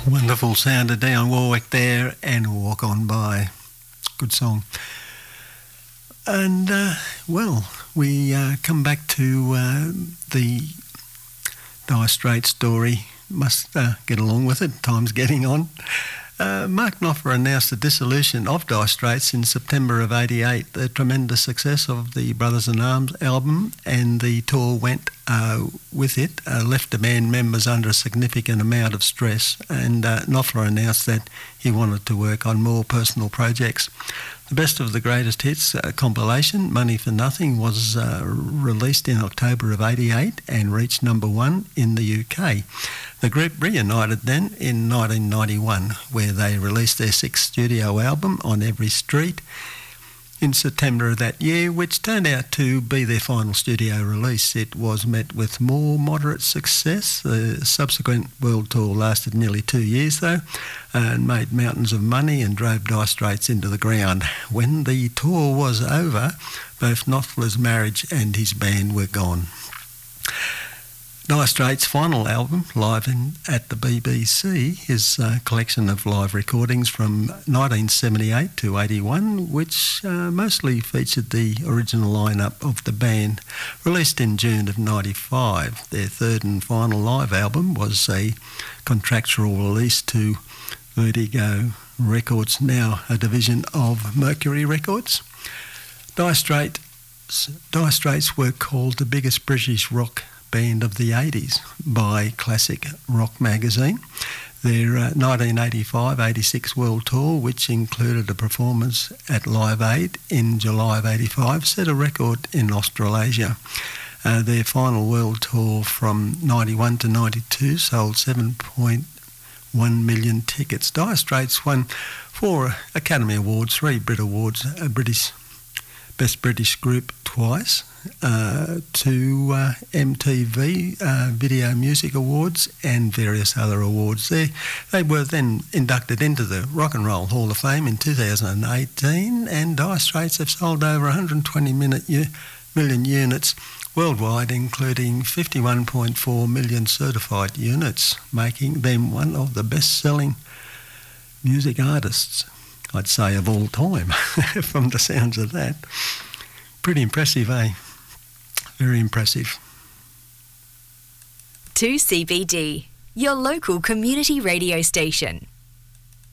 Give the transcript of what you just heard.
Wonderful sound of Dionne Warwick there, and Walk On By. Good song. And, we come back to the Dire Straits story. Must get along with it. Time's getting on. Mark Knopfler announced the dissolution of Dire Straits in September of '88. The tremendous success of the Brothers in Arms album and the tour went with it left the band members under a significant amount of stress, and Knopfler announced that he wanted to work on more personal projects. The Best of the Greatest Hits compilation, Money for Nothing, was released in October of '88 and reached number 1 in the UK. The group reunited then in 1991, where they released their 6th studio album, On Every Street, in September of that year, which turned out to be their final studio release. It was met with more moderate success. The subsequent world tour lasted nearly 2 years, though, and made mountains of money and drove Dire Straits into the ground. When the tour was over, both Knopfler's marriage and his band were gone. Dire Straits' final album, Live at the BBC, is a collection of live recordings from 1978 to 81, which mostly featured the original lineup of the band. Released in June of '95, their third and final live album was a contractual release to Vertigo Records, now a division of Mercury Records. Dire Straits were called the biggest British rock band of the 80s by Classic Rock magazine. Their 1985-86 world tour, which included a performance at Live Aid in July of '85, set a record in Australasia. Their final world tour from 91 to 92 sold 7.1 million tickets. Dire Straits won 4 Academy Awards, 3 Brit Awards, Best British Group twice, 2 MTV Video Music Awards, and various other awards. They were then inducted into the Rock and Roll Hall of Fame in 2018, and Dire Straits have sold over 120 million units worldwide, including 51.4 million certified units, making them one of the best-selling music artists, I'd say, of all time, from the sounds of that. Pretty impressive, eh? Very impressive. 2CBD, your local community radio station.